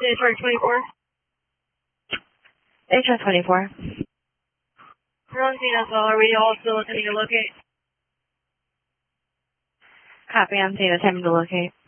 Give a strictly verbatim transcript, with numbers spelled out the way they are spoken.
H R twenty-four. H R twenty-four. We're on scene as well. Are we all still attempting to locate? Copy, I'm seeing attempting to locate.